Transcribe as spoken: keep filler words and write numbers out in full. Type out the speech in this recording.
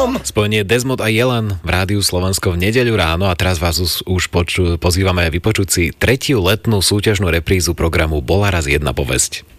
Jelenom. Spojenie Desmond a Jelan v Rádiu Slovensko v nedeľu ráno a teraz vás už, už poču, pozývame vypočuť si tretiu letnú súťažnú reprízu programu Bola raz jedna povesť.